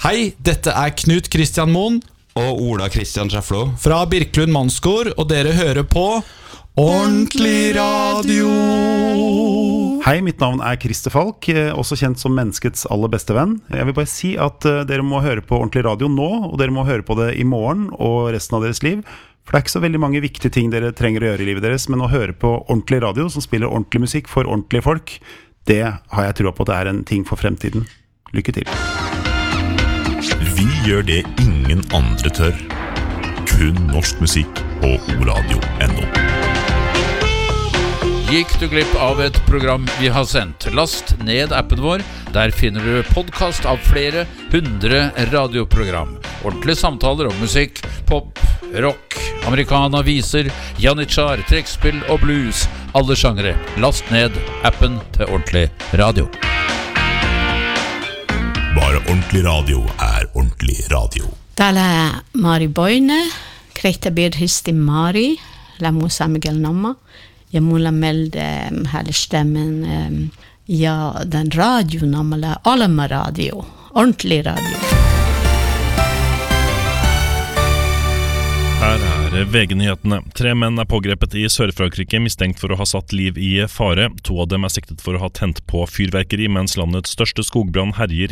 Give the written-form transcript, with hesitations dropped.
Hei, dette Knut Kristian Moen og Ola Kristian Schäfflo fra Birkelund Mannskor, og dere hører på Ordentlig Radio. Hei, mitt navn Christer Falk, også kjent som menneskets aller beste venn. Jeg vil bare si at dere må høre på Ordentlig Radio nå, og dere må høre på det i morgen og resten av deres liv. For det ikke så veldig mange viktige ting dere trenger å gjøre i livet deres, men å høre på Ordentlig Radio, som spiller ordentlig musikk for ordentlige folk, det har jeg trodd på at det en ting for fremtiden. Lykke til. Vi gjør det ingen andre tør. Kun norsk musikk på oradio.no. Gikk du glipp av et program vi har sendt? Last ned appen vår. Der finner du podcast av flere 100 radioprogram. Ordentlige samtaler om musikk, pop, rock, americana, viser, janitsjar, trekkspill og blues. Alle sjangere. Last ned appen til Ordentlig Radio. Bare Ordentlig Radio ordentlig radio. Täällä Mari Boine, Kreittabirhisti Mari, Lamusa Miguel Nomma. Ja mulla melde hällstemmen den radionamala Alma Radio, ordentlig radio. Her VG-nyhetene. 3 menn pågrepet i Sør-Frankrike mistenkt for å ha satt liv i fare. 2 av dem siktet for å ha tent på fyrverkeri, mens landets største skogbrann herjer